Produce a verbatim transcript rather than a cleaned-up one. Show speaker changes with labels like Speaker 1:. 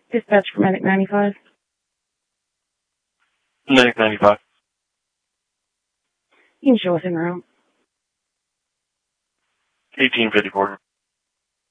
Speaker 1: Dispatch for Medic ninety-five.
Speaker 2: Medic ninety-five.
Speaker 1: You can show us in room.
Speaker 2: eighteen fifty-four.